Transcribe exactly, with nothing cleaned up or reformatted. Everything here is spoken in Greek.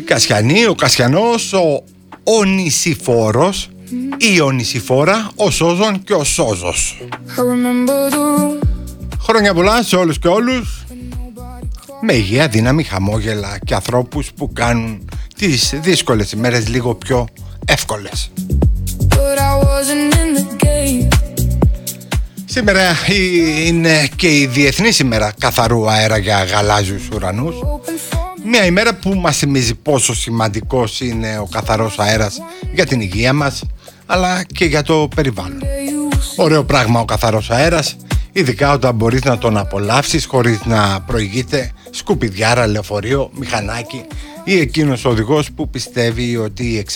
Κασιανή, ο Κασιανός, ο Ονησιφόρος, η Ονησιφόρα, ο Σόζον και ο Σόζος. Χρόνια πολλά σε όλους και όλους, με υγεία, δύναμη, χαμόγελα και ανθρώπους που κάνουν τις δύσκολες ημέρες λίγο πιο εύκολες. Σήμερα είναι και η Διεθνής ημέρα καθαρού αέρα για γαλάζιους ουρανούς. Μια ημέρα που μας θυμίζει πόσο σημαντικός είναι ο καθαρός αέρας για την υγεία μας, αλλά και για το περιβάλλον. Ωραίο πράγμα ο καθαρός αέρας, ειδικά όταν μπορείς να τον απολαύσεις χωρίς να προηγείται σκουπιδιάρα, λεωφορείο, μηχανάκι ή εκείνος ο οδηγός που πιστεύει ότι η